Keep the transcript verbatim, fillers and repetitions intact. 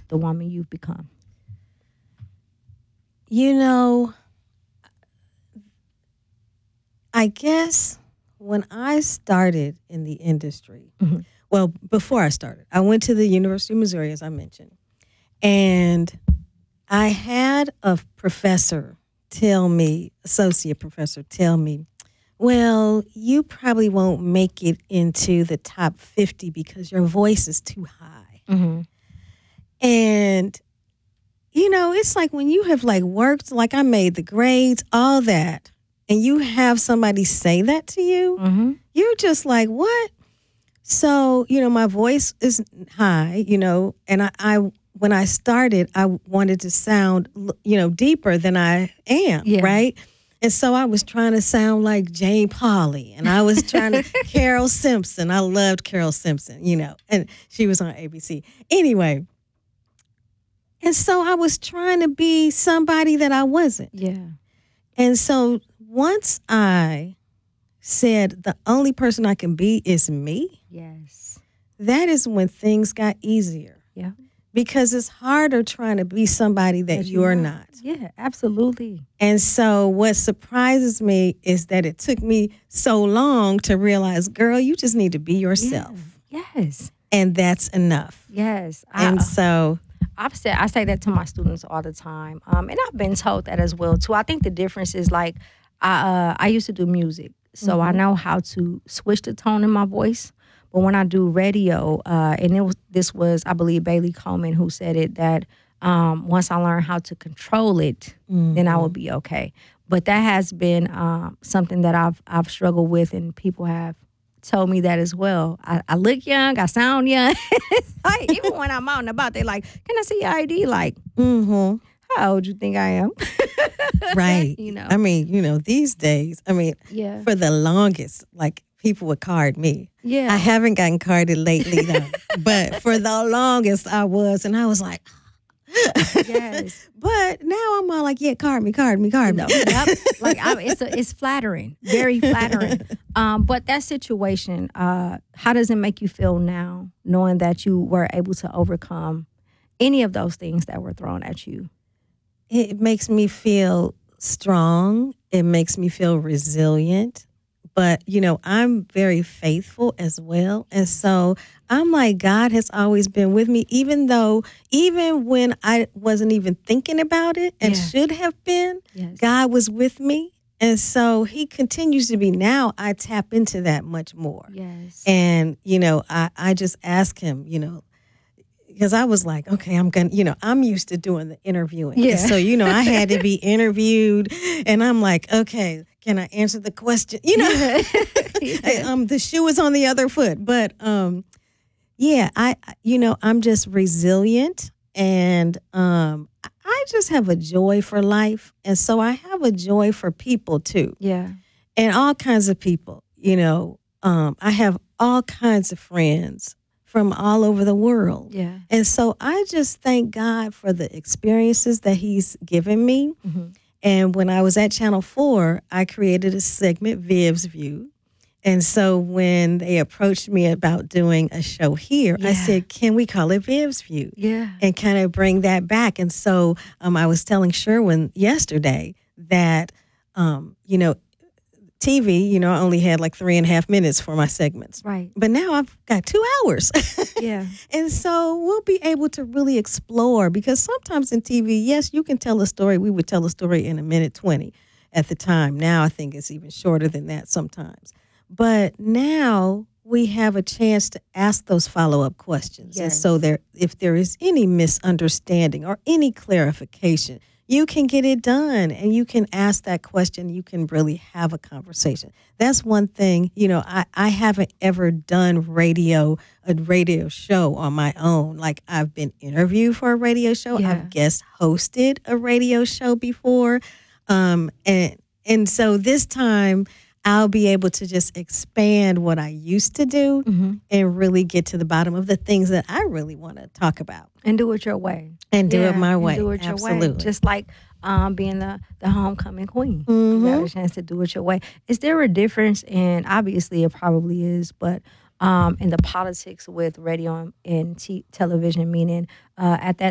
the woman you've become? You know, I guess when I started in the industry, Mm-hmm. well, before I started, I went to the University of Missouri, as I mentioned, and I had a professor tell me, associate professor, tell me, well, you probably won't make it into the top fifty because your voice is too high. Mm-hmm. And, you know, it's like when you have like worked, like I made the grades, all that, and you have somebody say that to you, Mm-hmm. you're just like, what? So, you know, my voice is high, you know, and I, I when I started, I wanted to sound, you know, deeper than I am, Yeah. right? And so I was trying to sound like Jane Pauley, and I was trying to Carol Simpson. I loved Carol Simpson, you know, and she was on A B C. Anyway, and so I was trying to be somebody that I wasn't. Yeah. And so once I said the only person I can be is me, Yes. that is when things got easier. Yeah. Because it's harder trying to be somebody that That you're are. not. Yeah, absolutely. And so what surprises me is that it took me so long to realize, girl, you just need to be yourself. Yeah. Yes. And that's enough. Yes. And I, so I've said I say that to my students all the time, um, and I've been told that as well too. I think the difference is like I uh, I used to do music, so Mm-hmm. I know how to switch the tone in my voice. But when I do radio, uh, and it was this was I believe Bailey Coleman who said it that um, once I learn how to control it, mm-hmm. then I will be okay. But that has been um, something that I've I've struggled with, and people have told me that as well. I, I look young, I sound young. Like, even when I'm out and about, they like, can I see your I D? Like, Mm-hmm. how old you think I am? Right. You know. I mean, you know, these days, I mean, Yeah. for the longest, like people would card me. Yeah. I haven't gotten carded lately though. But for the longest I was, and I was like, Yes. but now I'm all like, yeah, card me, card me, card me. No, yep. Like I, it's a, it's flattering, very flattering. Um, but that situation, uh, how does it make you feel now, knowing that you were able to overcome any of those things that were thrown at you? It makes me feel strong. It makes me feel resilient. But, you know, I'm very faithful as well. And so I'm like, God has always been with me, even though, even when I wasn't even thinking about it and Yeah. should have been, Yes. God was with me. And so he continues to be. Now I tap into that much more. Yes. And, you know, I, I just ask him, you know, because I was like, okay, I'm going to, you know, I'm used to doing the interviewing. Yeah. And so, you know, I had to be interviewed. And I'm like, okay, can I answer the question? You know, Yeah. um, the shoe is on the other foot. But, um, yeah, I, you know, I'm just resilient. And um, I just have a joy for life. And so I have a joy for people, too. Yeah. And all kinds of people, you know. Um, I have all kinds of friends from all over the world. Yeah. And so I just thank God for the experiences that he's given me. Mm-hmm. And when I was at Channel four, I created a segment, Viv's View. And so when they approached me about doing a show here, I Yeah. said, can we call it Viv's View? Yeah. And kind of bring that back. And so um, I was telling Sherwin yesterday that, um, you know, T V, you know, I only had like three and a half minutes for my segments. Right. But now I've got two hours. Yeah. And so we'll be able to really explore, because sometimes in T V, yes, you can tell a story. We would tell a story in a minute twenty at the time. Now I think it's even shorter than that sometimes. But now we have a chance to ask those follow-up questions. And Yes. so there, if there is any misunderstanding or any clarification, you can get it done, and you can ask that question. You can really have a conversation. That's one thing, you know, I, I haven't ever done radio, a radio show on my own. Like, I've been interviewed for a radio show. Yeah. I've guest hosted a radio show before. Um, and, and so this time I'll be able to just expand what I used to do Mm-hmm. and really get to the bottom of the things that I really want to talk about. And do it your way. And do Yeah, it my and way. do it your way. Absolutely. Just like um, being the, the homecoming queen. You Mhm. got a chance to do it your way. Is there a difference in, obviously it probably is, but um, in the politics with radio and, and t- television, meaning uh, at that